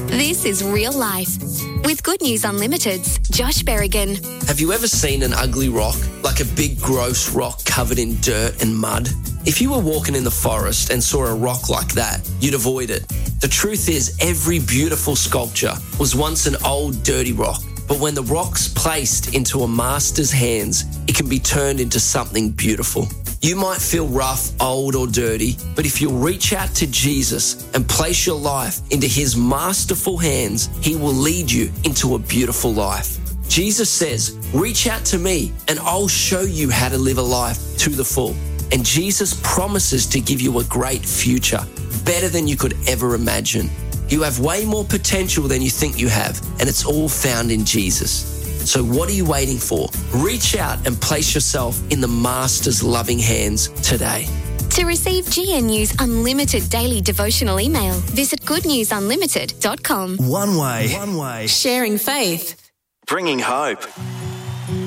This is Real Life with Good News Unlimited's Josh Berrigan. Have you ever seen an ugly rock, like a big gross rock covered in dirt and mud? If you were walking in the forest and saw a rock like that, you'd avoid it. The truth is, every beautiful sculpture was once an old dirty rock. But when the rock's placed into a master's hands, it can be turned into something beautiful. You might feel rough, old or dirty, but if you'll reach out to Jesus and place your life into his masterful hands, he will lead you into a beautiful life. Jesus says, reach out to me and I'll show you how to live a life to the full. And Jesus promises to give you a great future, better than you could ever imagine. You have way more potential than you think you have, and it's all found in Jesus. So what are you waiting for? Reach out and place yourself in the Master's loving hands today. To receive GNU's unlimited daily devotional email, visit goodnewsunlimited.com. One way. Sharing faith. Bringing hope.